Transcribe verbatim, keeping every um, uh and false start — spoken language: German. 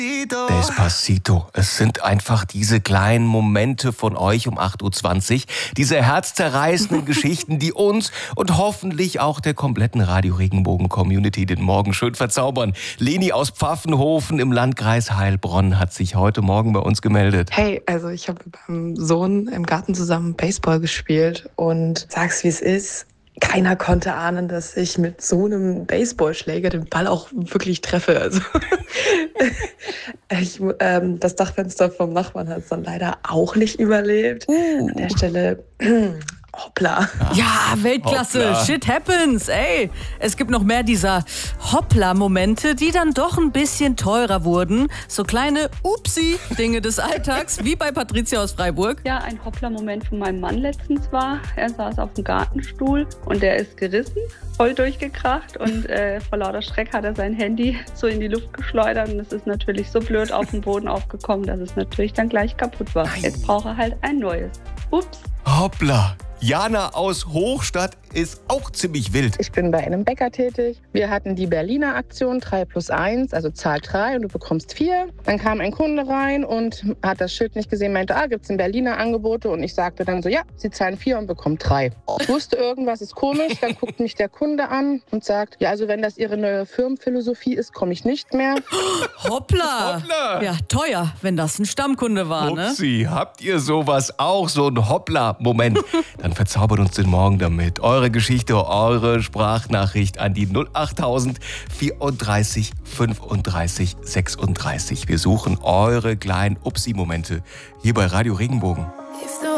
Despacito. Es sind einfach diese kleinen Momente von euch um acht Uhr zwanzig. Diese herzzerreißenden Geschichten, die uns und hoffentlich auch der kompletten Radio Regenbogen-Community den Morgen schön verzaubern. Leni aus Pfaffenhofen im Landkreis Heilbronn hat sich heute Morgen bei uns gemeldet. Hey, also ich habe mit meinem Sohn im Garten zusammen Baseball gespielt und sag's wie es ist. Keiner konnte ahnen, dass ich mit so einem Baseballschläger den Ball auch wirklich treffe. Also ich, ähm, das Dachfenster vom Nachbarn hat es dann leider auch nicht überlebt. Uh. An der Stelle hoppla. Ja, Weltklasse. Hoppla. Shit happens. Ey, es gibt noch mehr dieser Hoppla-Momente, die dann doch ein bisschen teurer wurden. So kleine Upsi-Dinge des Alltags, wie bei Patricia aus Freiburg. Ja, ein Hoppla-Moment von meinem Mann letztens war, er saß auf dem Gartenstuhl und der ist gerissen, voll durchgekracht und äh, vor lauter Schreck hat er sein Handy so in die Luft geschleudert und es ist natürlich so blöd auf den Boden aufgekommen, dass es natürlich dann gleich kaputt war. Nein. Jetzt braucht er halt ein neues. Ups. Hoppla. Jana aus Hochstadt ist auch ziemlich wild. Ich bin bei einem Bäcker tätig. Wir hatten die Berliner Aktion drei plus eins, also zahl drei und du bekommst vier. Dann kam ein Kunde rein und hat das Schild nicht gesehen, meinte, ah, gibt's in Berliner Angebote? Und ich sagte dann so, ja, sie zahlen vier und bekommen drei. Ich wusste, irgendwas ist komisch. Dann guckt mich der Kunde an und sagt, ja, also wenn das ihre neue Firmenphilosophie ist, komme ich nicht mehr. Hoppla. Hoppla. Ja, teuer, wenn das ein Stammkunde war, ne? Upsi, habt ihr sowas auch, so ein Hoppla-Moment? Dann verzaubert uns den Morgen damit. Eure Geschichte, eure Sprachnachricht an die null achttausend vierunddreißig fünfunddreißig sechsunddreißig. Wir suchen eure kleinen Upsi-Momente hier bei Radio Regenbogen. If the